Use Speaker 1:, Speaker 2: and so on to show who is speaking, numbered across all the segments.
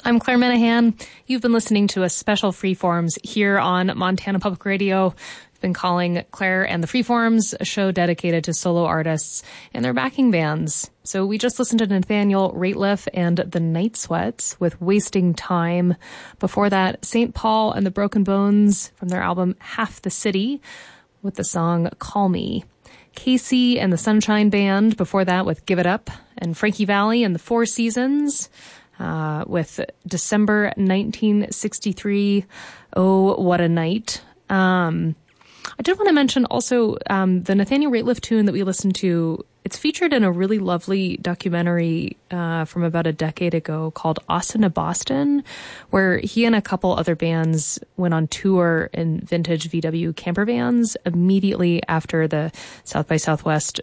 Speaker 1: I'm Claire Menahan. You've been listening to a special Freeforms here on Montana Public Radio. We've been calling Claire and the Freeforms, a show dedicated to solo artists and their backing bands. So we just listened to Nathaniel Rateliff and the Night Sweats with Wasting Time. Before that, St. Paul and the Broken Bones from their album Half the City with the song Call Me. Casey and the Sunshine Band before that with Give It Up, and Frankie Valli and the Four Seasons with December 1963, Oh, What a Night. I did want to mention also the Nathaniel Rateliff tune that we listened to. It's featured in a really lovely documentary from about a decade ago called Austin to Boston, where he and a couple other bands went on tour in vintage VW camper vans immediately after the South by Southwest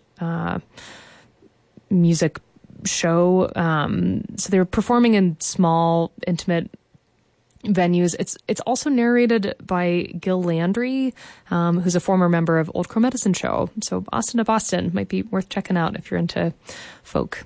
Speaker 1: music show. So they were performing in small, intimate venues. It's also narrated by Gil Landry, who's a former member of Old Crow Medicine Show. So Austin to Boston might be worth checking out if you're into folk.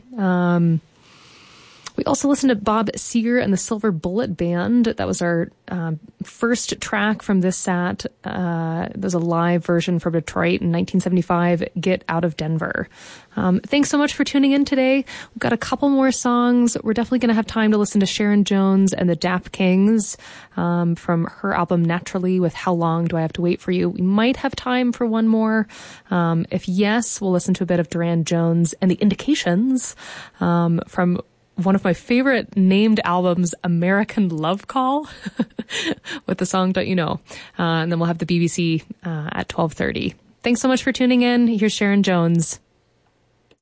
Speaker 1: We also listened to Bob Seger and the Silver Bullet Band. That was our first track from this set. There's a live version from Detroit in 1975, Get Out of Denver. Thanks so much for tuning in today. We've got a couple more songs. We're definitely going to have time to listen to Sharon Jones and the Dap Kings from her album Naturally with How Long Do I Have to Wait for You. We might have time for one more. If yes, we'll listen to a bit of Duran Jones and the Indications from one of my favorite named albums, American Love Call, with the song Don't You Know. And then we'll have the BBC at 12:30. Thanks so much for tuning in. Here's Sharon Jones.